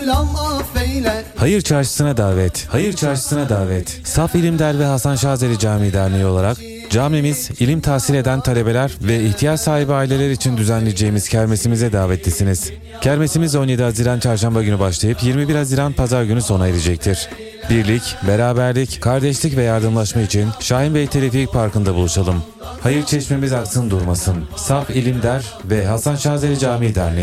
helal affeyle. Hayır Çarşısı'na davet. Hayır Çarşısı'na davet. Saf İlimder ve Hasan Şazeli Camii Derneği olarak camimiz ilim tahsil eden talebeler ve ihtiyaç sahibi aileler için düzenleyeceğimiz kermesimize davetlisiniz. Kermesimiz 17 Haziran Çarşamba günü başlayıp 21 Haziran Pazar günü sona erecektir. Birlik, beraberlik, kardeşlik ve yardımlaşma için Şahin Bey Telefik Parkı'nda buluşalım. Hayır çeşmemiz aksın durmasın. Saf İlimder ve Hasan Şazeli Camii Derneği.